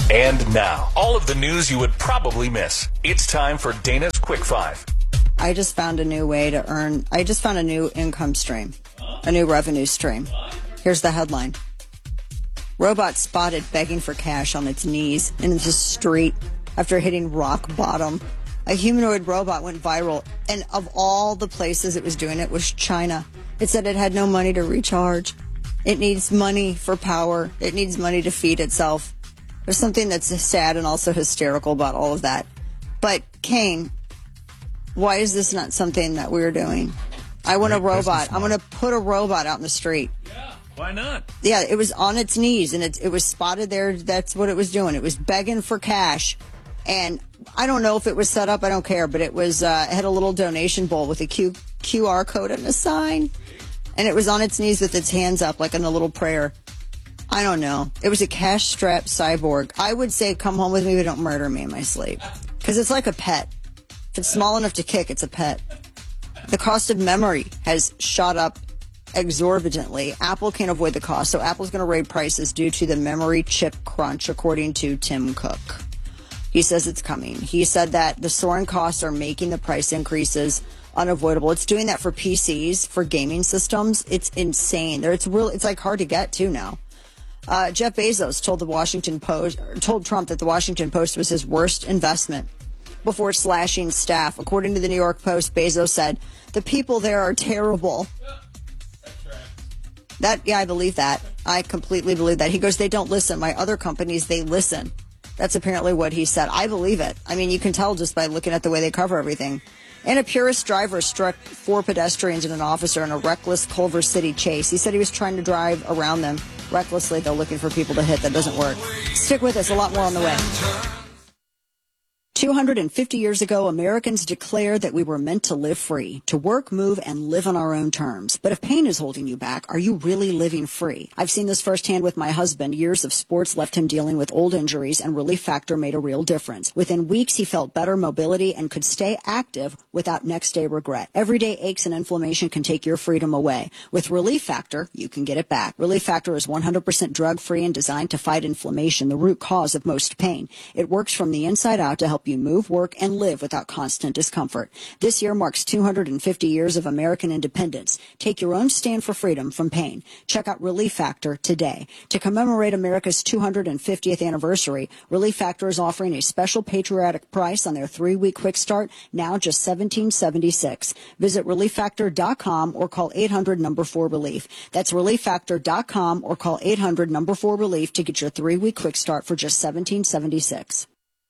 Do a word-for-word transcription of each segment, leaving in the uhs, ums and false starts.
And now, all of the news you would probably miss. It's time for Dana's Quick Five. I just found a new way to earn, I just found a new income stream, a new revenue stream. Here's the headline. Robot spotted begging for cash on its knees in the street after hitting rock bottom. A humanoid robot went viral, and of all the places it was doing it was China. It said it had no money to recharge. It needs money for power. It needs money to feed itself. There's something that's sad and also hysterical about all of that. But, Kane, why is this not something that we're doing? I want Great a robot. I'm going to put a robot out in the street. Yeah, why not? Yeah, it was on its knees, and it, it was spotted there. That's what it was doing. It was begging for cash. And I don't know if it was set up. I don't care. But it was uh, it had a little donation bowl with a Q, QR code and a sign. And it was on its knees with its hands up like in a little prayer. I don't know. It was a cash-strapped cyborg. I would say come home with me, but don't murder me in my sleep. Because it's like a pet. If it's small enough to kick, it's a pet. The cost of memory has shot up exorbitantly. Apple can't avoid the cost, so Apple's going to raise prices due to the memory chip crunch, according to Tim Cook. He says it's coming. He said that the soaring costs are making the price increases unavoidable. It's doing that for P Cs, for gaming systems. It's insane. It's real. It's like hard to get to now. Uh, Jeff Bezos told the Washington Post, told Trump that the Washington Post was his worst investment before slashing staff. According to the New York Post, Bezos said, the people there are terrible. That, yeah, I believe that. I completely believe that. He goes, they don't listen. My other companies, they listen. That's apparently what he said. I believe it. I mean, you can tell just by looking at the way they cover everything. And a Purist driver struck four pedestrians and an officer in a reckless Culver City chase. He said he was trying to drive around them recklessly, though, looking for people to hit. That doesn't work. Stick with us. A lot more on the way. two hundred fifty years ago, Americans declared that we were meant to live free, to work, move, and live on our own terms. But if pain is holding you back, are you really living free? I've seen this firsthand with my husband. Years of sports left him dealing with old injuries, and Relief Factor made a real difference. Within weeks, he felt better mobility and could stay active without next-day regret. Everyday aches and inflammation can take your freedom away. With Relief Factor, you can get it back. Relief Factor is one hundred percent drug-free and designed to fight inflammation, the root cause of most pain. It works from the inside out to help you move, work, and live without constant discomfort. This year marks two hundred fifty years of American independence. Take your own stand for freedom from pain. Check out Relief Factor today. To commemorate America's two hundred fiftieth anniversary, Relief Factor is offering a special patriotic price on their three-week quick start, now just seventeen seventy-six. Visit relief factor dot com or call eight hundred number four relief. That's relief factor dot com or call eight hundred number four relief to get your three-week quick start for just seventeen seventy-six.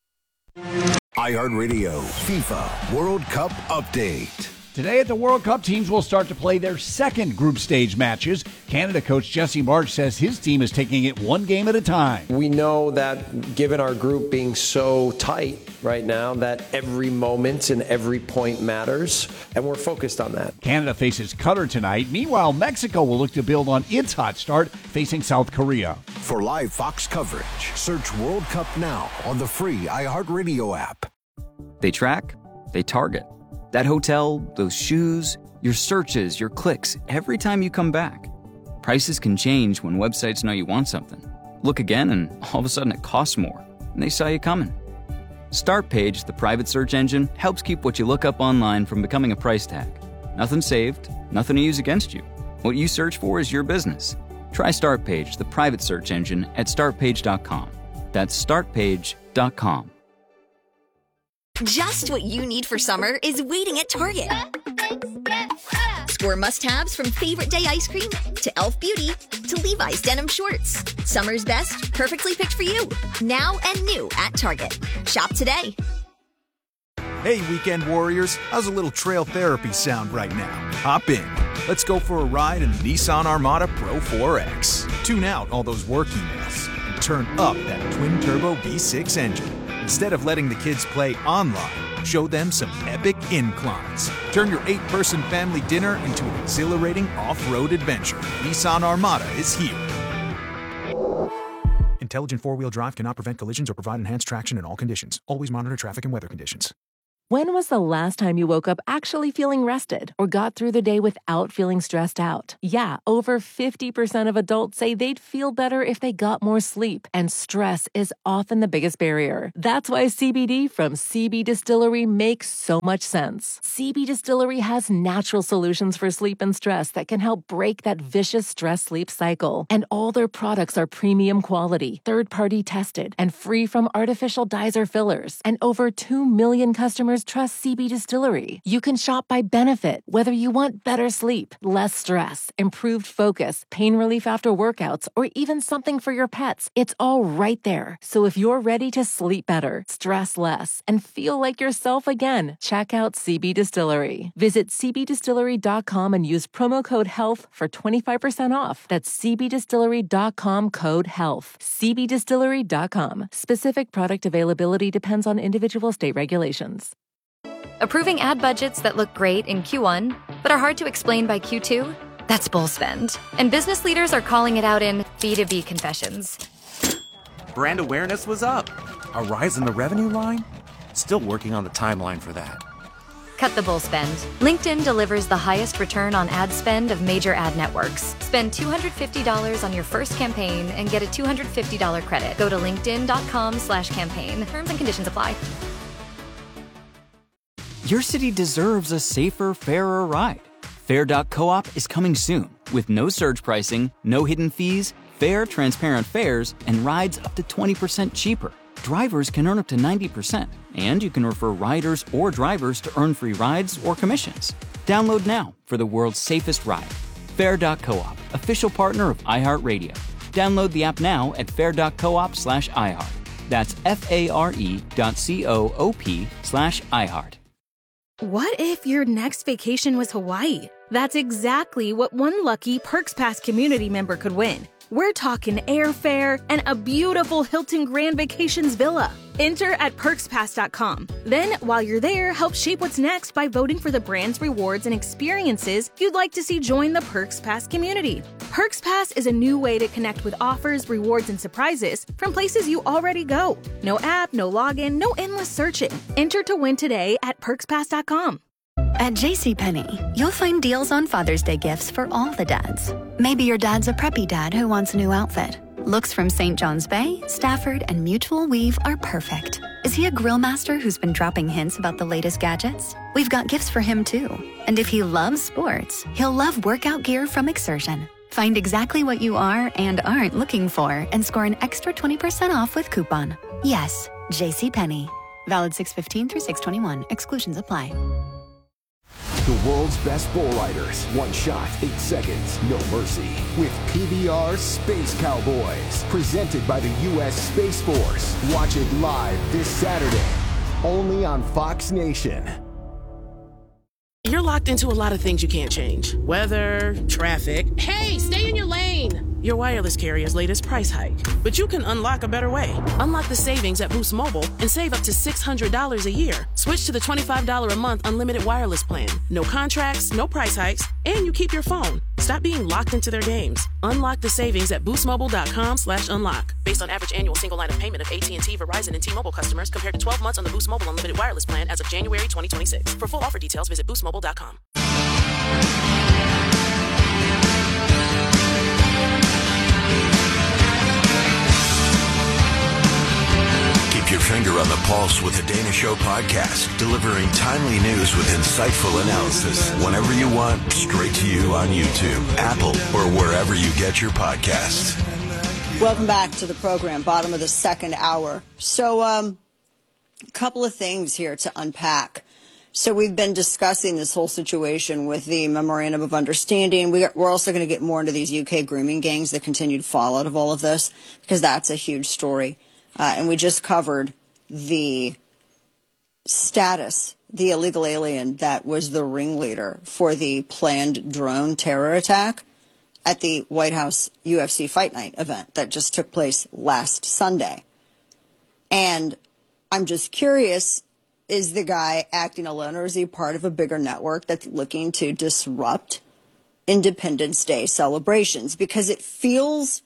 iHeartRadio FIFA World Cup Update. Today at the World Cup, teams will start to play their second group stage matches. Canada coach Jesse Marsch says his team is taking it one game at a time. We know that given our group being so tight right now, that every moment and every point matters, and we're focused on that. Canada faces Qatar tonight. Meanwhile, Mexico will look to build on its hot start, facing South Korea. For live Fox coverage, search World Cup now on the free iHeartRadio app. They track, they target. That hotel, those shoes, your searches, your clicks, every time you come back. Prices can change when websites know you want something. Look again and all of a sudden it costs more, and they saw you coming. StartPage, the private search engine, helps keep what you look up online from becoming a price tag. Nothing saved, nothing to use against you. What you search for is your business. Try StartPage, the private search engine, at start page dot com. That's start page dot com. Just what you need for summer is waiting at Target. Score must-haves from Favorite Day ice cream to e l f Beauty to Levi's denim shorts. Summer's best, perfectly picked for you. Now and new at Target. Shop today. Hey, weekend warriors. How's a little trail therapy sound right now? Hop in. Let's go for a ride in the Nissan Armada Pro four X. Tune out all those work emails and turn up that twin-turbo V six engine. Instead of letting the kids play online, show them some epic inclines. Turn your eight-person family dinner into an exhilarating off-road adventure. Nissan Armada is here. Intelligent four-wheel drive cannot prevent collisions or provide enhanced traction in all conditions. Always monitor traffic and weather conditions. When was the last time you woke up actually feeling rested or got through the day without feeling stressed out? Yeah, over fifty percent of adults say they'd feel better if they got more sleep, and stress is often the biggest barrier. That's why C B D from C B Distillery makes so much sense. C B Distillery has natural solutions for sleep and stress that can help break that vicious stress-sleep cycle. And all their products are premium quality, third-party tested, and free from artificial dyes or fillers. And over two million customers trust C B Distillery. You can shop by benefit, whether you want better sleep, less stress, improved focus, pain relief after workouts, or even something for your pets. It's all right there. So if you're ready to sleep better, stress less, and feel like yourself again, check out C B Distillery. Visit c b distillery dot com and use promo code HEALTH for twenty-five percent off. That's c b distillery dot com code HEALTH. c b distillery dot com. Specific product availability depends on individual state regulations. Approving ad budgets that look great in Q one, but are hard to explain by Q two? That's bull spend. And business leaders are calling it out in B two B confessions. Brand awareness was up. A rise in the revenue line? Still working on the timeline for that. Cut the bull spend. LinkedIn delivers the highest return on ad spend of major ad networks. Spend two hundred fifty dollars on your first campaign and get a two hundred fifty dollars credit. Go to linkedin.com slash campaign. Terms and conditions apply. Your city deserves a safer, fairer ride. Fair dot coop is coming soon with no surge pricing, no hidden fees, fair, transparent fares, and rides up to twenty percent cheaper. Drivers can earn up to ninety percent, and you can refer riders or drivers to earn free rides or commissions. Download now for the world's safest ride. Fair dot coop, official partner of iHeartRadio. Download the app now at fair dot coop slash iHeart. That's F-A-R-E dot C-O-O-P slash iHeart. What if your next vacation was Hawaii? That's exactly what one lucky Perks Pass community member could win. We're talking airfare and a beautiful Hilton Grand Vacations villa. Enter at perks pass dot com. Then, while you're there, help shape what's next by voting for the brand's rewards and experiences you'd like to see join the Perks Pass community. Perks Pass is a new way to connect with offers, rewards, and surprises from places you already go. No app, no login, no endless searching. Enter to win today at perks pass dot com. At JCPenney, you'll find deals on Father's Day gifts for all the dads. Maybe your dad's a preppy dad who wants a new outfit. Looks from Saint John's Bay, Stafford, and Mutual Weave are perfect. Is he a grill master who's been dropping hints about the latest gadgets? We've got gifts for him too. And if he loves sports, he'll love workout gear from Exertion. Find exactly what you are and aren't looking for and score an extra twenty percent off with coupon. Yes, JCPenney. Valid six fifteen through six twenty-one. Exclusions apply. The world's best bull riders. One shot, eight seconds, no mercy. With P B R Space Cowboys. Presented by the U S Space Force. Watch it live this Saturday. Only on Fox Nation. You're locked into a lot of things you can't change. Weather, traffic. Hey, stay in your lane! Your wireless carrier's latest price hike. But you can unlock a better way. Unlock the savings at Boost Mobile and save up to six hundred dollars a year. Switch to the twenty-five dollars a month unlimited wireless plan. No contracts, no price hikes, and you keep your phone. Stop being locked into their games. Unlock the savings at boostmobile.com slash unlock. Based on average annual single line of payment of A T and T, Verizon, and T-Mobile customers compared to twelve months on the Boost Mobile unlimited wireless plan as of January twenty twenty-six. For full offer details, visit boost mobile dot com. Keep your finger on the pulse with the Dana Show podcast, delivering timely news with insightful analysis whenever you want, straight to you on YouTube, Apple, or wherever you get your podcasts. Welcome back to the program, bottom of the second hour. So, um, a couple of things here to unpack. So we've been discussing this whole situation with the Memorandum of Understanding. We are, we're also going to get more into these U K grooming gangs, the continued fallout of all of this, because that's a huge story. Uh, and we just covered the status, the illegal alien that was the ringleader for the planned drone terror attack at the White House U F C Fight Night event that just took place last Sunday. And I'm just curious, is the guy acting alone, or is he part of a bigger network that's looking to disrupt Independence Day celebrations? Because it feels,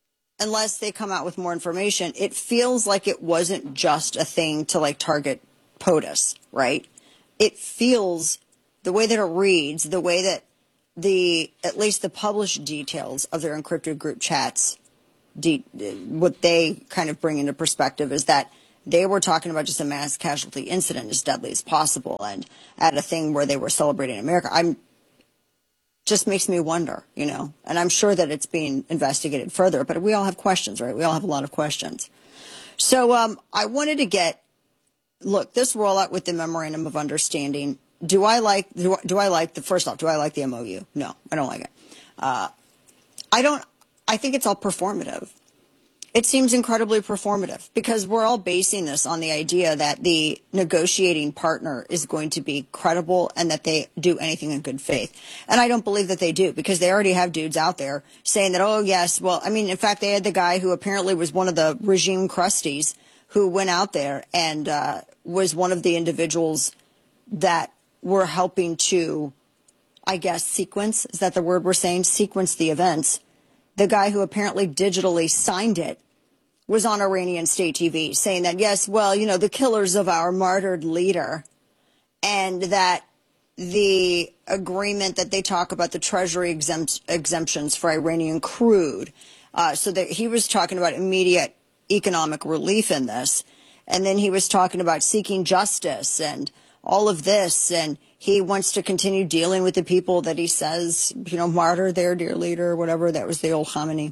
unless they come out with more information, it feels like it wasn't just a thing to like target POTUS, right? It feels, the way that it reads, the way that the, at least the published details of their encrypted group chats, de- what they kind of bring into perspective is that they were talking about just a mass casualty incident as deadly as possible, and at a thing where they were celebrating America. I'm just makes me wonder, you know, and I'm sure that it's being investigated further, but we all have questions, right? We all have a lot of questions. So um, I wanted to get, look, this rollout with the memorandum of understanding. Do I like, do, do I like the, first off, do I like the M O U? No, I don't like it. Uh, I don't, I think it's all performative. It seems incredibly performative because we're all basing this on the idea that the negotiating partner is going to be credible and that they do anything in good faith. And I don't believe that they do, because they already have dudes out there saying that, oh, yes, well, I mean, in fact, they had the guy who apparently was one of the regime crusties who went out there and uh, was one of the individuals that were helping to, I guess, sequence, is that the word we're saying, sequence the events. The guy who apparently digitally signed it was on Iranian state T V saying that, yes, well, you know, the killers of our martyred leader, and that the agreement that they talk about, the Treasury exempt, exemptions for Iranian crude, uh, so that he was talking about immediate economic relief in this. And then he was talking about seeking justice and all of this. And he wants to continue dealing with the people that he says, you know, martyr their dear leader, or whatever. That was the old Khamenei.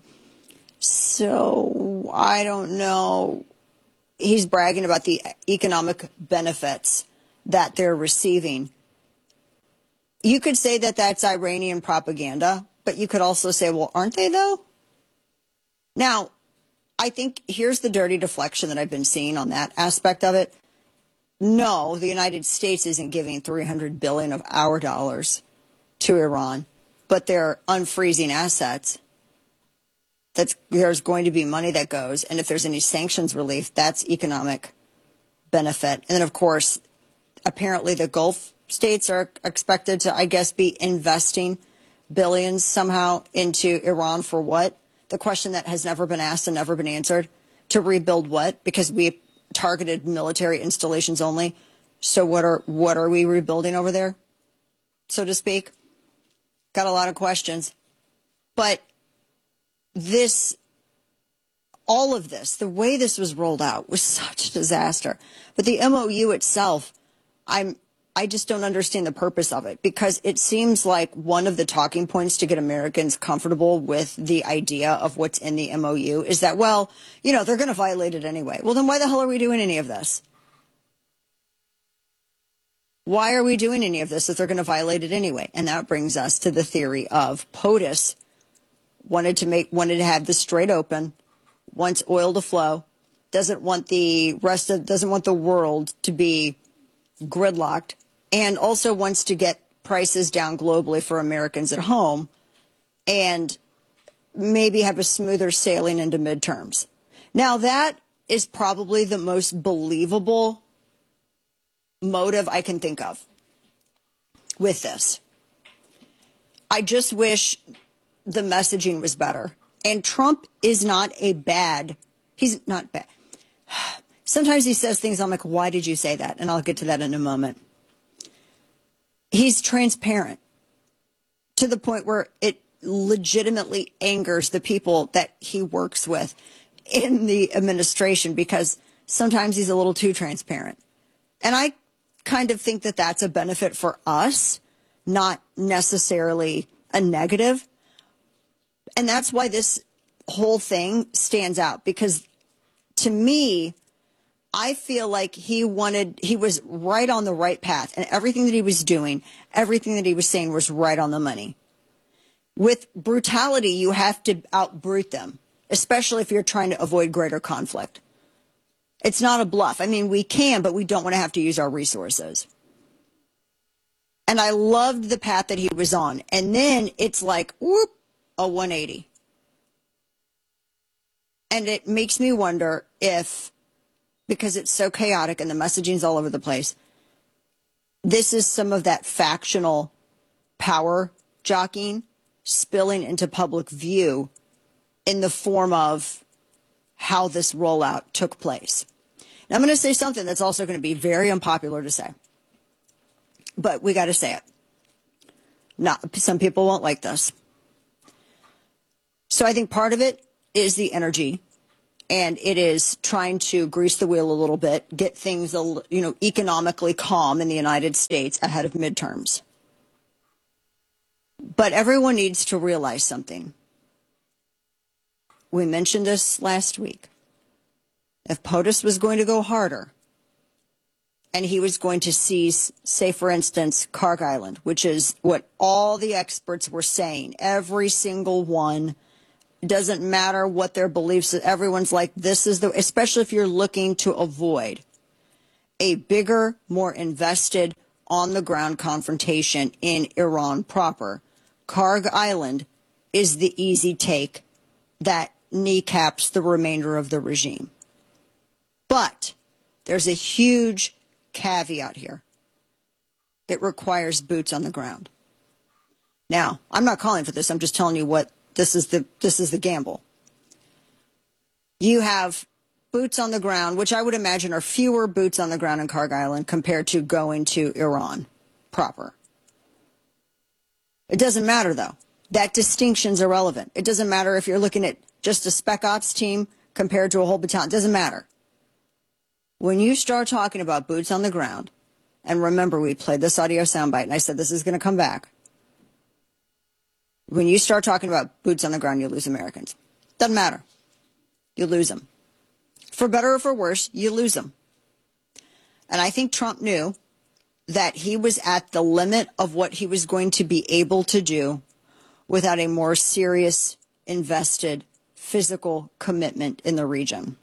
So I don't know. He's bragging about the economic benefits that they're receiving. You could say that that's Iranian propaganda, but you could also say, well, aren't they, though? Now, I think here's the dirty deflection that I've been seeing on that aspect of it. No, the United States isn't giving three hundred billion dollars of our dollars to Iran, but they're unfreezing assets. That's, there's going to be money that goes, and if there's any sanctions relief, that's economic benefit. And then, of course, apparently the Gulf states are expected to, I guess, be investing billions somehow into Iran for what? The question that has never been asked and never been answered. To rebuild what? Because we targeted military installations only. So what are what are we rebuilding over there, so to speak? Got a lot of questions. But this, all of this, the way this was rolled out was such a disaster. But the M O U itself, I'm, I just don't understand the purpose of it, because it seems like one of the talking points to get Americans comfortable with the idea of what's in the M O U is that, well, you know, they're going to violate it anyway. Well, then why the hell are we doing any of this? Why are we doing any of this if they're going to violate it anyway? And that brings us to the theory of POTUS wanted to make, wanted to have this straight open, wants oil to flow, doesn't want the rest of, doesn't want the world to be gridlocked, and also wants to get prices down globally for Americans at home and maybe have a smoother sailing into midterms. Now, that is probably the most believable motive I can think of with this. I just wish the messaging was better. And Trump is not a bad, he's not bad. Sometimes he says things, I'm like, why did you say that? And I'll get to that in a moment. He's transparent to the point where it legitimately angers the people that he works with in the administration, because sometimes he's a little too transparent. And I kind of think that that's a benefit for us, not necessarily a negative. And that's why this whole thing stands out, because to me, I feel like he wanted, he was right on the right path, and everything that he was doing, everything that he was saying was right on the money. With brutality, you have to out-brute them, especially if you're trying to avoid greater conflict. It's not a bluff. I mean, we can, but we don't want to have to use our resources. And I loved the path that he was on. And then it's like, whoop, a one eighty. And it makes me wonder if, because it's so chaotic and the messaging's all over the place, this is some of that factional power jockeying spilling into public view in the form of how this rollout took place. Now, I'm going to say something that's also going to be very unpopular to say, but we got to say it. Not, some people won't like this. So I think part of it is the energy, and it is trying to grease the wheel a little bit, get things, you know, economically calm in the United States ahead of midterms. But everyone needs to realize something. We mentioned this last week. If POTUS was going to go harder, and he was going to seize, say, for instance, Karg Island, which is what all the experts were saying, every single one, it doesn't matter what their beliefs, everyone's like, this is the, especially if you're looking to avoid a bigger, more invested, on-the-ground confrontation in Iran proper. Karg Island is the easy take that kneecaps the remainder of the regime. But there's a huge caveat here. It requires boots on the ground. Now, I'm not calling for this. I'm just telling you what this is the this is the gamble. You have boots on the ground, which I would imagine are fewer boots on the ground in Karg Island compared to going to Iran proper. It doesn't matter, though. That distinction's irrelevant. It doesn't matter if you're looking at just a spec ops team compared to a whole battalion. It doesn't matter. When you start talking about boots on the ground, and remember, we played this audio soundbite, and I said this is going to come back. When you start talking about boots on the ground, you lose Americans. Doesn't matter. You lose them. For better or for worse, you lose them. And I think Trump knew that he was at the limit of what he was going to be able to do without a more serious, invested, physical commitment in the region.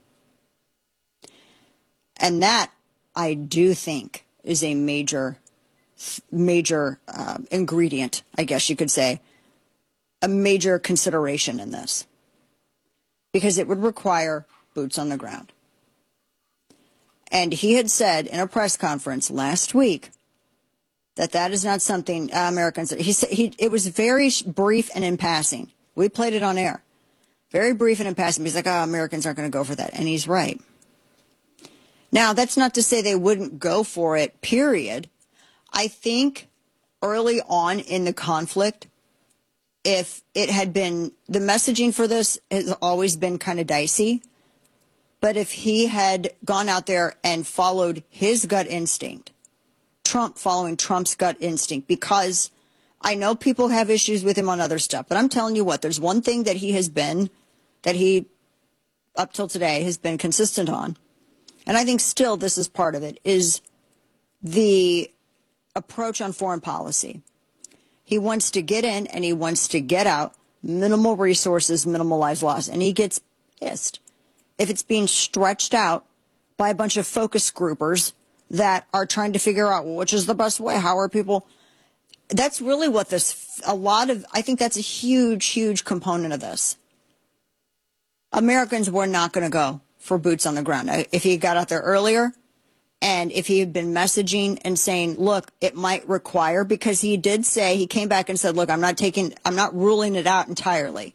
And that, I do think, is a major, major uh, ingredient, I guess you could say, a major consideration in this. Because it would require boots on the ground. And he had said in a press conference last week that that is not something uh, Americans, he said, he, it was very brief and in passing. We played it on air. Very brief and in passing. He's like, oh, Americans aren't going to go for that. And he's right. Now, that's not to say they wouldn't go for it, period. I think early on in the conflict, if it had been, the messaging for this has always been kind of dicey. But if he had gone out there and followed his gut instinct, Trump following Trump's gut instinct, because I know people have issues with him on other stuff, but I'm telling you what, there's one thing that he has been, that he, up till today, has been consistent on. And I think still this is part of it, is the approach on foreign policy. He wants to get in and he wants to get out, minimal resources, minimal lives lost. And he gets pissed if it's being stretched out by a bunch of focus groupers that are trying to figure out, well, which is the best way? How are people? That's really what this, a lot of, I think that's a huge, huge component of this. Americans were not going to go for boots on the ground. If he got out there earlier, and if he had been messaging and saying, look, it might require, because he did say, he came back and said, look, I'm not taking, I'm not ruling it out entirely.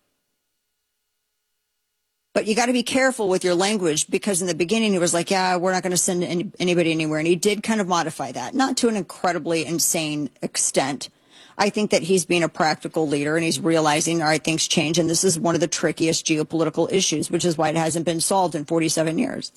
But you got to be careful with your language, because in the beginning he was like, yeah, we're not going to send any, anybody anywhere. And he did kind of modify that, not to an incredibly insane extent. I think that he's being a practical leader and he's realizing, all right, things change. And this is one of the trickiest geopolitical issues, which is why it hasn't been solved in forty-seven years.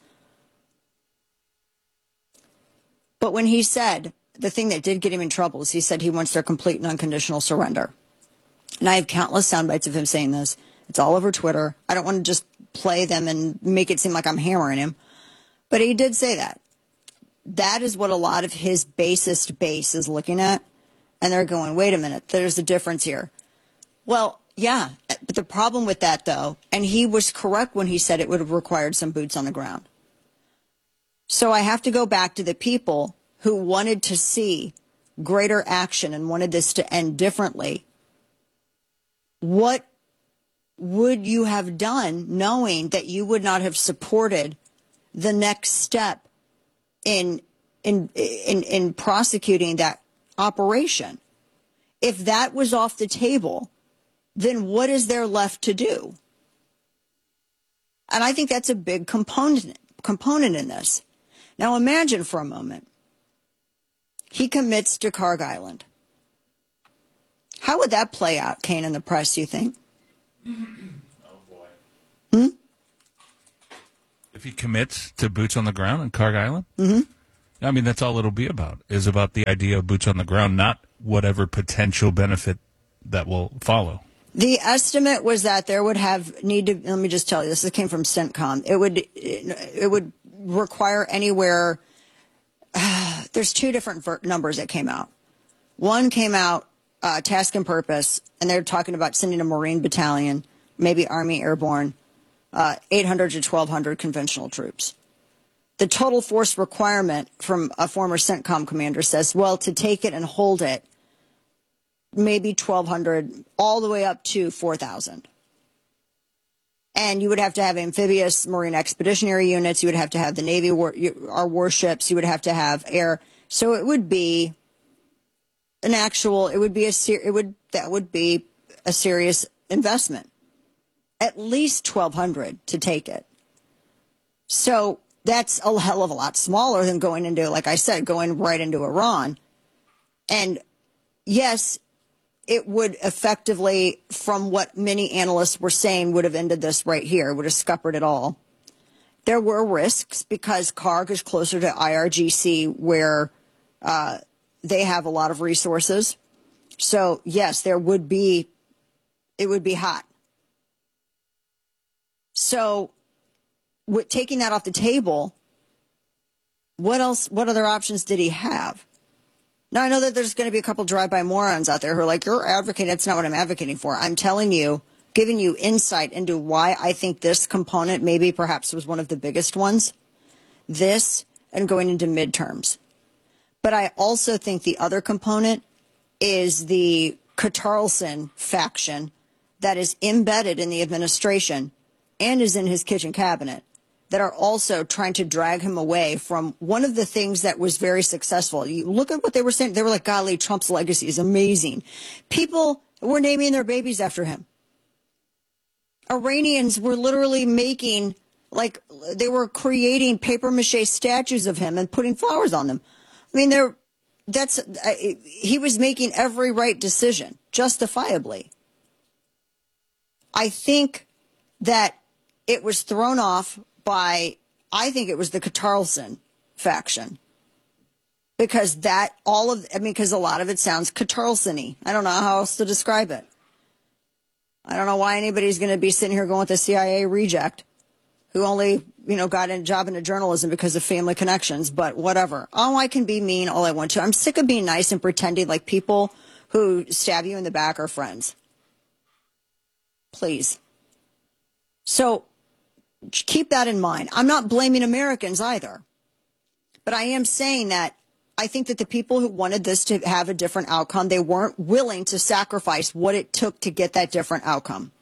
But when he said, the thing that did get him in trouble is he said he wants their complete and unconditional surrender. And I have countless sound bites of him saying this. It's all over Twitter. I don't want to just play them and make it seem like I'm hammering him. But he did say that. That is what a lot of his basest base is looking at. And they're going, wait a minute, there's a difference here. Well, yeah, but the problem with that, though, and he was correct when he said it would have required some boots on the ground. So I have to go back to the people who wanted to see greater action and wanted this to end differently. What would you have done knowing that you would not have supported the next step in in in, in prosecuting that operation? If that was off the table, then what is there left to do? And I think that's a big component component in this. Now imagine for a moment, he commits to Carg Island. How would that play out, Kane, in the press, you think? Oh, boy. Hmm? If he commits to boots on the ground in Carg Island? Mm-hmm. I mean, that's all it'll be about, is about the idea of boots on the ground, not whatever potential benefit that will follow. The estimate was that there would have need to, let me just tell you, this came from CENTCOM. It would, it would require anywhere, uh, there's two different ver- numbers that came out. One came out, uh, task and purpose, and they're talking about sending a Marine battalion, maybe Army Airborne, uh, eight hundred to twelve hundred conventional troops. The total force requirement from a former CENTCOM commander says, well, to take it and hold it, maybe twelve hundred, all the way up to four thousand. And you would have to have amphibious Marine expeditionary units. You would have to have the Navy, war, our warships. You would have to have air. So it would be an actual, it would be a, ser- it would, that would be a serious investment. At least twelve hundred to take it. So that's a hell of a lot smaller than going into, like I said, going right into Iran. And yes, it would effectively, from what many analysts were saying, would have ended this right here, would have scuppered it all. There were risks because Carg is closer to I R G C where uh, they have a lot of resources. So, yes, there would be, it would be hot. So, with taking that off the table, what else, what other options did he have? Now, I know that there's going to be a couple drive-by morons out there who are like, you're advocating, that's not what I'm advocating for. I'm telling you, giving you insight into why I think this component maybe perhaps was one of the biggest ones. This and going into midterms. But I also think the other component is the Carlson faction that is embedded in the administration and is in his kitchen cabinet that are also trying to drag him away from one of the things that was very successful. You look at what they were saying. They were like, golly, Trump's legacy is amazing. People were naming their babies after him. Iranians were literally making, like, they were creating papier-mâché statues of him and putting flowers on them. I mean, they're, that's, uh, he was making every right decision, justifiably. I think that it was thrown off by, I think it was the Carlson faction. Because that, all of, I mean, because a lot of it sounds Carlson-y. I don't know how else to describe it. I don't know why anybody's going to be sitting here going with a C I A reject who only, you know, got a job into journalism because of family connections, but whatever. Oh, I can be mean all I want to. I'm sick of being nice and pretending like people who stab you in the back are friends. Please. So keep that in mind. I'm not blaming Americans either, but I am saying that I think that the people who wanted this to have a different outcome, they weren't willing to sacrifice what it took to get that different outcome.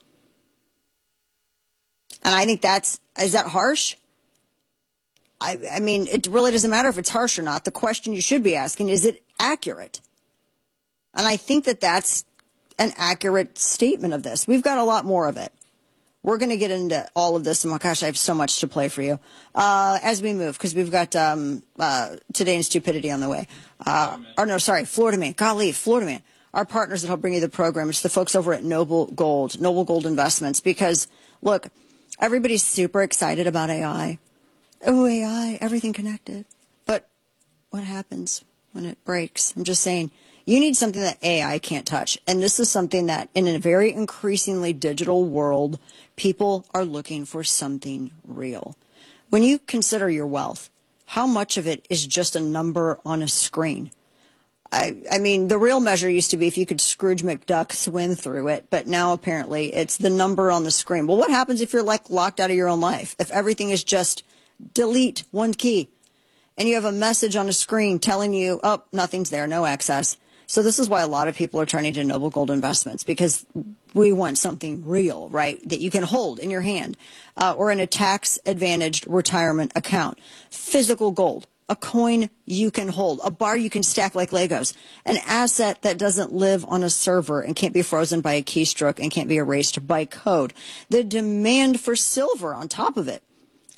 And I think that's, is that harsh? I, I mean, it really doesn't matter if it's harsh or not. The question you should be asking, is it accurate? And I think that that's an accurate statement of this. We've got a lot more of it. We're going to get into all of this. And, oh, gosh, I have so much to play for you uh, as we move, because we've got um, uh, Today in Stupidity on the way. Uh, or no, sorry, Florida Man. Golly, Florida Man. Our partners that help bring you the program. It's the folks over at Noble Gold, Noble Gold Investments. Because, look, everybody's super excited about A I. Oh, A I, everything connected. But what happens when it breaks? I'm just saying, you need something that A I can't touch. And this is something that, in a very increasingly digital world, people are looking for something real. When you consider your wealth, how much of it is just a number on a screen? I, I mean, the real measure used to be if you could Scrooge McDuck swim through it, but now apparently it's the number on the screen. Well, what happens if you're like locked out of your own life? If everything is just delete one key and you have a message on a screen telling you, oh, nothing's there, no access. So this is why a lot of people are turning to Noble Gold Investments, because we want something real, right, that you can hold in your hand uh, or in a tax-advantaged retirement account. Physical gold, a coin you can hold, a bar you can stack like Legos, an asset that doesn't live on a server and can't be frozen by a keystroke and can't be erased by code. The demand for silver on top of it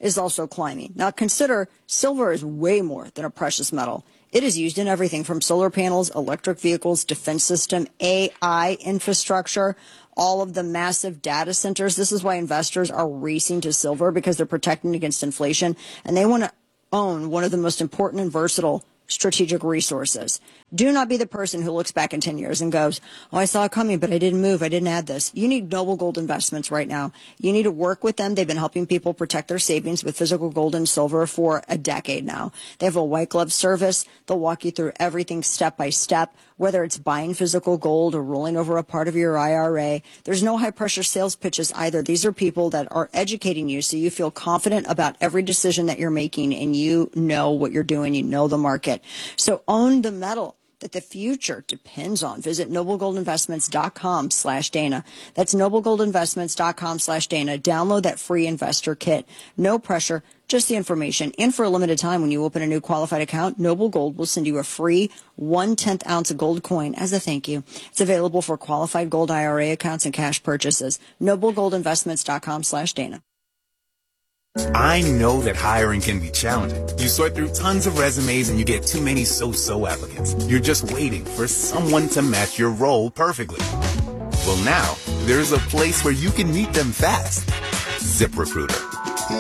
is also climbing. Now consider silver is way more than a precious metal. It is used in everything from solar panels, electric vehicles, defense system, A I infrastructure, all of the massive data centers. This is why investors are racing to silver, because they're protecting against inflation, and they want to own one of the most important and versatile strategic resources. Do not be the person who looks back in ten years and goes, oh, I saw it coming, but I didn't move. I didn't add this. You need Noble Gold Investments right now. You need to work with them. They've been helping people protect their savings with physical gold and silver for a decade now. They have a white glove service. They'll walk you through everything step by step, whether it's buying physical gold or rolling over a part of your I R A. There's no high pressure sales pitches either. These are people that are educating you so you feel confident about every decision that you're making and you know what you're doing. You know the market. So own the metal that the future depends on. Visit noblegoldinvestments.com slash Dana. That's noblegoldinvestments.com slash Dana. Download that free investor kit. No pressure, just the information. And for a limited time, when you open a new qualified account, Noble Gold will send you a free one-tenth ounce of gold coin as a thank you. It's available for qualified gold I R A accounts and cash purchases. noblegoldinvestments.com slash Dana. I know that hiring can be challenging. You sort through tons of resumes and you get too many so-so applicants. You're just waiting for someone to match your role perfectly. Well, now, there's a place where you can meet them fast. ZipRecruiter.